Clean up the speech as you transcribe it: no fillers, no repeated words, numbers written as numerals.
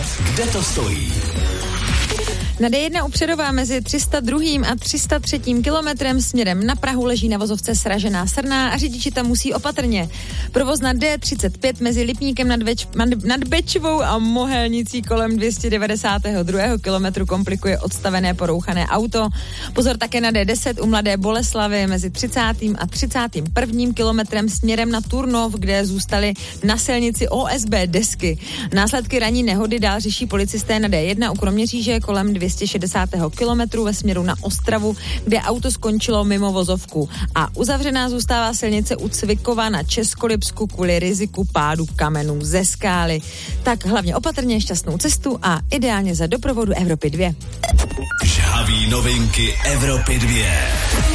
kde to stojí. Na D1 u Přerova mezi 302. a 303. kilometrem směrem na Prahu leží na vozovce sražená srna a řidiči tam musí opatrně. Provoz na D35 mezi Lipníkem nad Bečvou a Mohelnicí kolem 292. kilometru komplikuje odstavené porouchané auto. Pozor také na D10 u Mladé Boleslavi mezi 30. a 31. kilometrem směrem na Turnov, kde zůstaly na silnici OSB desky. Následky ranní nehody dál řeší policisté na D1 u Kroměříže kolem 260. kilometru ve směru na Ostravu, kde auto skončilo mimo vozovku. A uzavřená zůstává silnice u Cvikova na Českolipsku kvůli riziku pádu kamenů ze skály. Tak hlavně opatrně, šťastnou cestu a ideálně za doprovodu Evropy 2. Žhaví novinky Evropy 2.